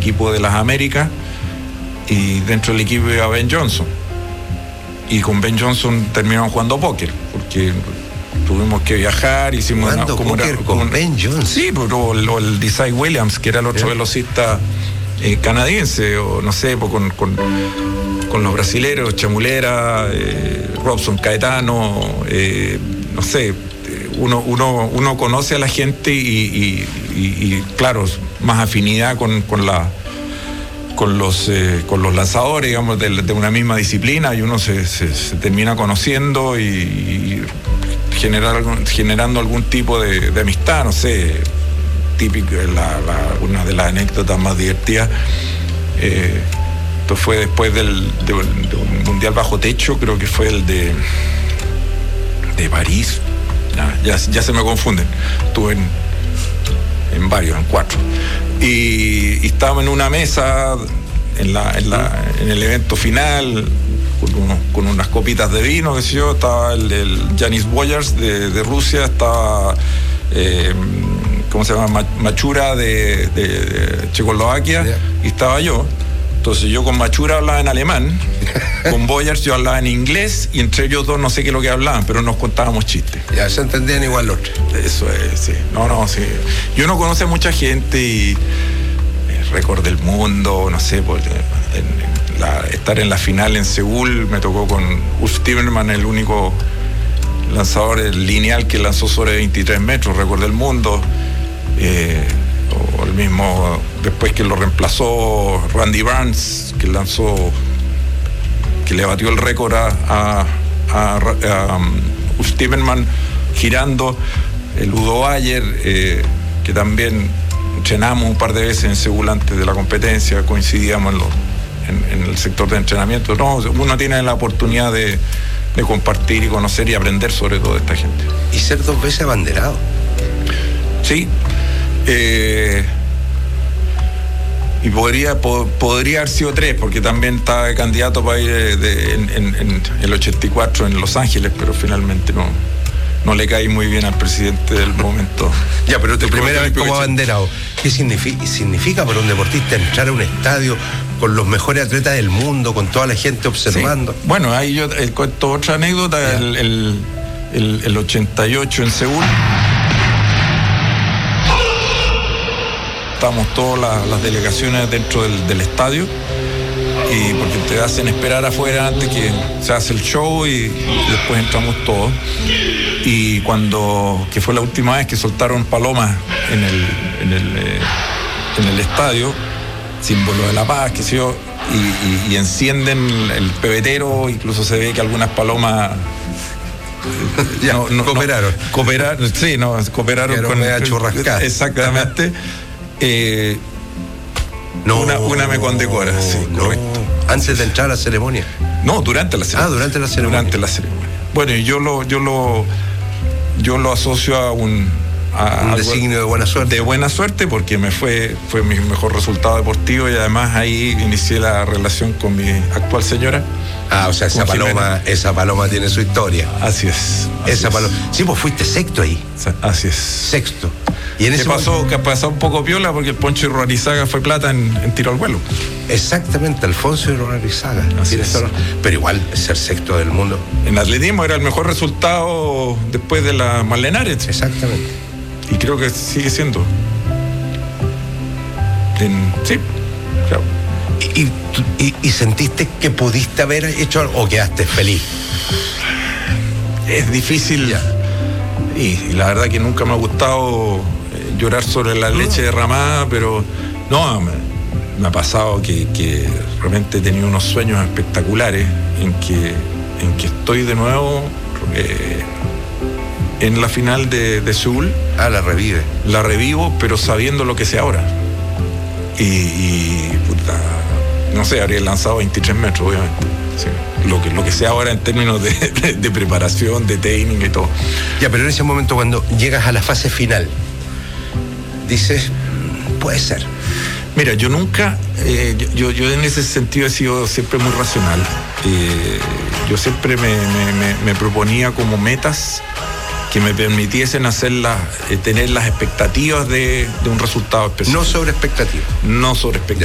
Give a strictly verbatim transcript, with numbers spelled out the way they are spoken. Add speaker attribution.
Speaker 1: equipo de las Américas, y dentro del equipo iba Ben Johnson. Y con Ben Johnson terminamos jugando póker, porque tuvimos que viajar, hicimos
Speaker 2: una, como póker una, con como, Ben Johnson.
Speaker 1: Sí, pero el, el Desai Williams, que era el otro ¿sí? velocista eh, canadiense, o no sé, pues con, con, con los brasileros, Chamulera, eh, Robson Caetano, eh, no sé, uno, uno, uno conoce a la gente y, y, y, y claro, más afinidad con, con la con los eh, con los lanzadores, digamos, de, de una misma disciplina, y uno se, se, se termina conociendo y, y generar, generando algún tipo de, de amistad, no sé, típico, la, la, una de las anécdotas más divertidas, eh, esto fue después del, de, de un mundial bajo techo, creo que fue el de de París, ya, ya, ya se me confunden, estuve en, en varios, en cuatro. Y, y estábamos en una mesa en, la, en, la, en el evento final con, uno, con unas copitas de vino, qué sé yo. Estaba el, el Janis Boyars de, de Rusia, estaba eh, ¿cómo se llama? Machura de, de, de Checoslovaquia, yeah. Y estaba yo. Entonces yo con Machura hablaba en alemán, con Boyars yo hablaba en inglés, y entre ellos dos no sé qué es lo que hablaban, pero nos contábamos chistes.
Speaker 2: Ya se entendían igual los tres.
Speaker 1: Eso es, sí. No, no, sí. Yo no conoce a mucha gente y eh, récord del mundo, no sé, por, en, en la, estar en la final en Seúl, me tocó con Ulf Timmerman, el único lanzador lineal que lanzó sobre veintitrés metros, récord del mundo. Eh, o el mismo, después que lo reemplazó Randy Barnes, que lanzó, que le batió el récord a, a, a, a um, Ulf Timmerman girando, el Udo Bayer, eh, que también entrenamos un par de veces en Seúl antes de la competencia, coincidíamos en, lo, en, en el sector de entrenamiento. No, uno tiene la oportunidad de, de compartir y conocer y aprender sobre todo de esta gente.
Speaker 2: Y ser dos veces abanderado.
Speaker 1: Sí. Eh, y podría po, podría haber sido tres, porque también estaba de candidato para ir de, de, en, en, en el ochenta y cuatro en Los Ángeles, pero finalmente no, no le caí muy bien al presidente del momento.
Speaker 2: Ya, pero tu primera vez como abanderado, ¿qué significa, significa para un deportista entrar a un estadio con los mejores atletas del mundo, con toda la gente observando?
Speaker 1: Sí. Bueno, ahí yo eh, cuento otra anécdota. el, el, el, el ochenta y ocho en Seúl, estamos todas las, las delegaciones dentro del, del estadio, y porque te hacen esperar afuera antes que se hace el show, y, y después entramos todos. Y cuando, que fue la última vez que soltaron palomas en el, en el, eh, en el estadio, símbolo de la paz, que sé yo, y, y, y encienden el pebetero, incluso se ve que algunas palomas
Speaker 2: ya, no, no, cooperaron.
Speaker 1: No, cooperaron, sí, no, cooperaron
Speaker 2: con
Speaker 1: media
Speaker 2: churrascada.
Speaker 1: Exactamente. Eh,
Speaker 2: no,
Speaker 1: una, una me condecora, sí,
Speaker 2: no.
Speaker 1: Correcto.
Speaker 2: Antes de entrar a la ceremonia.
Speaker 1: No, durante la ceremonia.
Speaker 2: Ah, durante la ceremonia.
Speaker 1: Durante la ceremonia. Bueno, y yo lo, yo lo, yo lo asocio a un, a
Speaker 2: un designio de buena suerte.
Speaker 1: De buena suerte, porque me fue, fue mi mejor resultado deportivo, y además ahí inicié la relación con mi actual señora.
Speaker 2: Ah, o sea, esa paloma, esa paloma tiene su historia.
Speaker 1: Así es. Así
Speaker 2: esa
Speaker 1: es.
Speaker 2: paloma. Sí, pues fuiste sexto ahí.
Speaker 1: Así es.
Speaker 2: Sexto. Y en
Speaker 1: ¿Qué
Speaker 2: ese
Speaker 1: pasó?
Speaker 2: momento...
Speaker 1: Que pasó un poco piola, porque el Poncho Irurarizaga fue plata en, en tiro al vuelo.
Speaker 2: Exactamente, Alfonso Irurarizaga. Pero igual ser sexto del mundo.
Speaker 1: En atletismo era el mejor resultado después de la Marlenares.
Speaker 2: Exactamente.
Speaker 1: Y creo que sigue siendo. En, sí, claro.
Speaker 2: ¿Y, y, ¿Y sentiste que pudiste haber hecho algo o quedaste feliz?
Speaker 1: Es difícil. Ya. Y, y la verdad que nunca me ha gustado eh, llorar sobre la leche derramada, pero no, me, me ha pasado que, que realmente he tenido unos sueños espectaculares en que, en que estoy de nuevo eh, en la final de, de Seúl.
Speaker 2: Ah, la revive.
Speaker 1: La revivo, pero sabiendo lo que sé ahora. Y, y puta, no sé, habría lanzado veintitrés metros, obviamente. Sí. Lo que, lo que sea ahora en términos de, de, de preparación, de training y todo.
Speaker 2: Ya, pero en ese momento cuando llegas a la fase final, dices, puede ser.
Speaker 1: Mira, yo nunca, eh, yo, yo en ese sentido he sido siempre muy racional. Eh, yo siempre me, me, me, me proponía como metas que me permitiesen hacerlas, eh, tener las expectativas de, de un resultado específico.
Speaker 2: No sobre expectativas.
Speaker 1: No sobre expectativas.